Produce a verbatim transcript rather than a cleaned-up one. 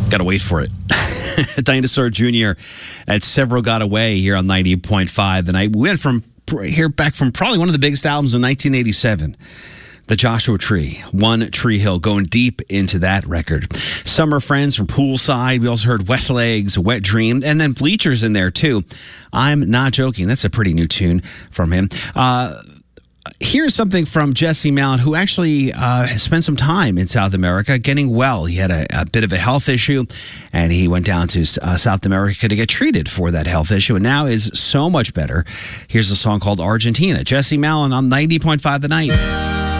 Got to wait for it. Dinosaur Junior at Several Got Away here on ninety point five. The night we went from here back from probably one of the biggest albums in nineteen eighty-seven. The Joshua Tree, One Tree Hill, going deep into that record. Summer Friends from Poolside. We also heard Wet Legs, Wet Dream, and then Bleachers in there too. I'm Not Joking. That's a pretty new tune from him. Uh, here's something from Jesse Malin, who actually uh, has spent some time in South America getting well. He had a, a bit of a health issue, and he went down to uh, South America to get treated for that health issue, and now is so much better. Here's a song called Argentina. Jesse Malin on ninety point five The Night.